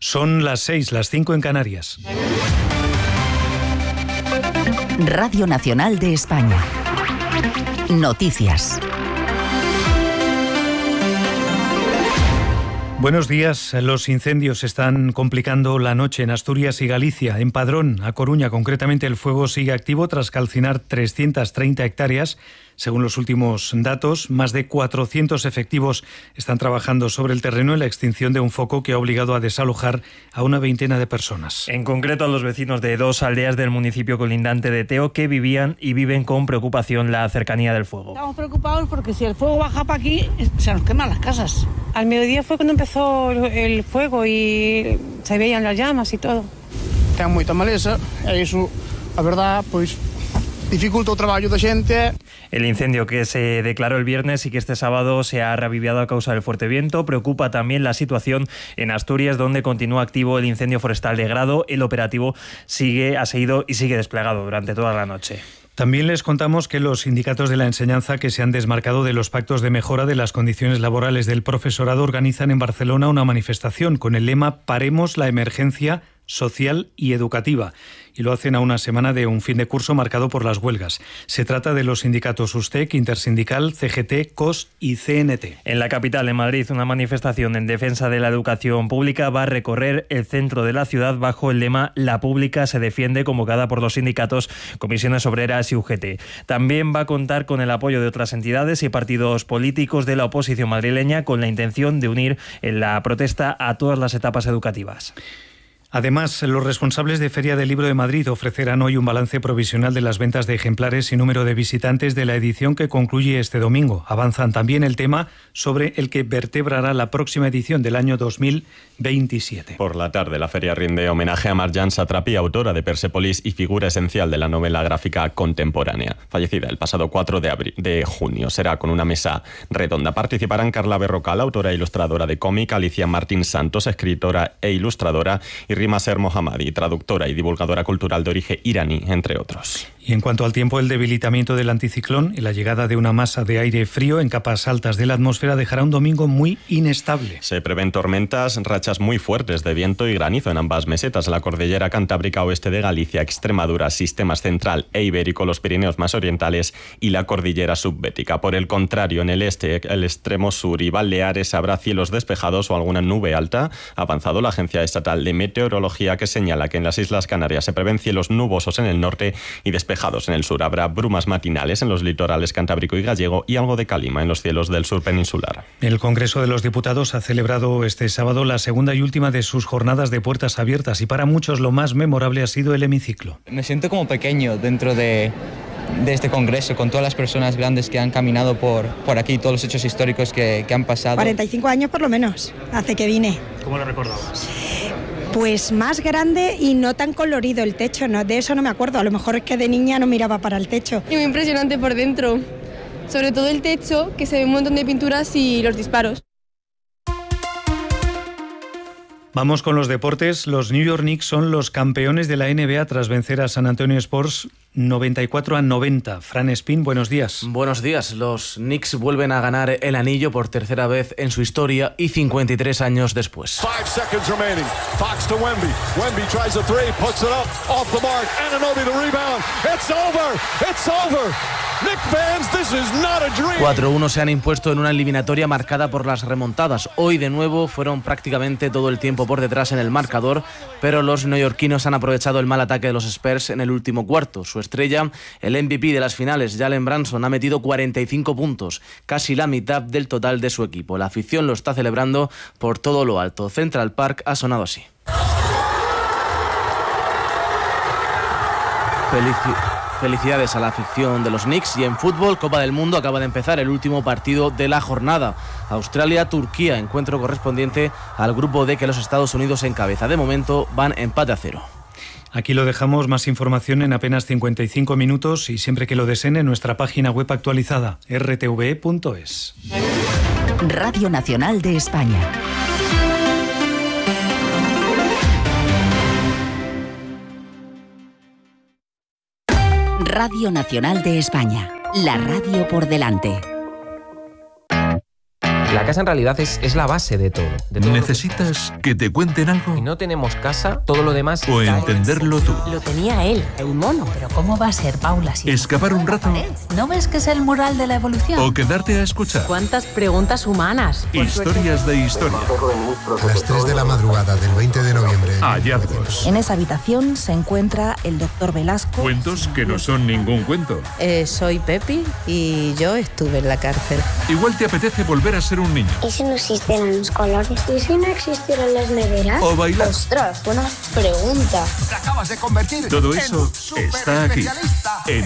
Son las 6, las 5 en Canarias. Radio Nacional de España. Noticias. Buenos días. Los incendios están complicando la noche en Asturias y Galicia. En Padrón, A Coruña, concretamente, el fuego sigue activo tras calcinar 330 hectáreas. Según los últimos datos, más de 400 efectivos están trabajando sobre el terreno en la extinción de un foco que ha obligado a desalojar a una veintena de personas. En concreto, a los vecinos de 2 aldeas del municipio colindante de Teo, que vivían y viven con preocupación la cercanía del fuego. Estamos preocupados porque si el fuego baja para aquí, se nos queman las casas. Al mediodía fue cuando empezó el fuego y se veían las llamas y todo. Ten moita maleza e iso, a verdad, pois dificulta o traballo da xente. El incendio que se declaró el viernes y que este sábado se ha reavivado a causa del fuerte viento preocupa también la situación en Asturias, donde continúa activo el incendio forestal de Grado. El operativo ha seguido y sigue desplegado durante toda la noche. También les contamos que los sindicatos de la enseñanza que se han desmarcado de los pactos de mejora de las condiciones laborales del profesorado organizan en Barcelona una manifestación con el lema «Paremos la emergencia social y educativa», y lo hacen a una semana de un fin de curso marcado por las huelgas. Se trata de los sindicatos USTEC, Intersindical, CGT, COS y CNT. En la capital, en Madrid, una manifestación en defensa de la educación pública va a recorrer el centro de la ciudad bajo el lema «La pública se defiende», convocada por los sindicatos Comisiones Obreras y UGT. También va a contar con el apoyo de otras entidades y partidos políticos de la oposición madrileña, con la intención de unir en la protesta a todas las etapas educativas. Además, los responsables de Feria del Libro de Madrid ofrecerán hoy un balance provisional de las ventas de ejemplares y número de visitantes de la edición que concluye este domingo. Avanzan también el tema sobre el que vertebrará la próxima edición del año 2027. Por la tarde, la feria rinde homenaje a Marjane Satrapi, autora de Persepolis y figura esencial de la novela gráfica contemporánea, fallecida el pasado 4 de junio. Será con una mesa redonda. Participarán Carla Berrocal, autora e ilustradora de cómic, Alicia Martín Santos, escritora e ilustradora, y Rima Ser Mohammadi, traductora y divulgadora cultural de origen iraní, entre otros. Y en cuanto al tiempo, el debilitamiento del anticiclón y la llegada de una masa de aire frío en capas altas de la atmósfera dejará un domingo muy inestable. Se prevén tormentas, rachas muy fuertes de viento y granizo en ambas mesetas, la cordillera cantábrica oeste de Galicia, Extremadura, sistemas central e ibérico, los Pirineos más orientales y la cordillera subbética. Por el contrario, en el este, el extremo sur y Baleares habrá cielos despejados o alguna nube alta. Ha avanzado la Agencia Estatal de Meteorología, que señala que en las Islas Canarias se prevén cielos nubosos en el norte y despejados en el sur. Habrá brumas matinales en los litorales cantábrico y gallego y algo de calima en los cielos del sur peninsular. El Congreso de los Diputados ha celebrado este sábado la segunda y última de sus jornadas de puertas abiertas, y para muchos lo más memorable ha sido el hemiciclo. Me siento como pequeño dentro de este congreso, con todas las personas grandes que han caminado por aquí, todos los hechos históricos que han pasado. 45 años por lo menos, hace que vine. ¿Cómo lo recordabas? Pues más grande y no tan colorido el techo, ¿no? De eso no me acuerdo, a lo mejor es que de niña no miraba para el techo. Y muy impresionante por dentro, sobre todo el techo, que se ve un montón de pinturas y los disparos. Vamos con los deportes. Los New York Knicks son los campeones de la NBA tras vencer a San Antonio Spurs 94-90. Fran Espín, buenos días. Buenos días. Los Knicks vuelven a ganar el anillo por tercera vez en su historia y 53 años después. 5 seconds remaining. Fox to Wemby. Wemby tries a three, puts it up, off the mark. Anunoby the rebound. It's over. It's over. Knicks fans, this is not a dream. 4-1 se han impuesto en una eliminatoria marcada por las remontadas. Hoy de nuevo fueron prácticamente todo el tiempo por detrás en el marcador, pero los neoyorquinos han aprovechado el mal ataque de los Spurs en el último cuarto. Su estrella, el MVP de las finales, Jalen Brunson, ha metido 45 puntos, casi la mitad del total de su equipo. La afición lo está celebrando por todo lo alto. Central Park ha sonado así. Felicidades a la afición de los Knicks. Y en fútbol, Copa del Mundo, acaba de empezar el último partido de la jornada. Australia-Turquía, encuentro correspondiente al grupo D que los Estados Unidos encabeza. De momento van empate a 0. Aquí lo dejamos. Más información en apenas 55 minutos y siempre que lo deseen en nuestra página web actualizada, rtve.es. Radio Nacional de España. Radio Nacional de España, la radio por delante. La casa en realidad es la base de todo. ¿Necesitas que te cuenten algo? Si no tenemos casa, todo lo demás... O entenderlo tú. Lo tenía él, el mono. Pero ¿cómo va a ser, Paula? Si ¿Escapar un rato? ¿No ves que es el mural de la evolución? ¿O quedarte a escuchar? ¿Cuántas preguntas humanas? Historias de historia. A las 3 de la madrugada del 20 de noviembre. Hallazgos. En esa habitación se encuentra el doctor Velasco. Cuentos que no son ningún cuento. Soy Pepi y yo estuve en la cárcel. Igual te apetece volver a ser un niño. ¿Y si no existieran los colores? ¿Y si no existieran las neveras? O bailar. ¡Ostras, buena pregunta! Te acabas de convertir Todo eso está aquí. En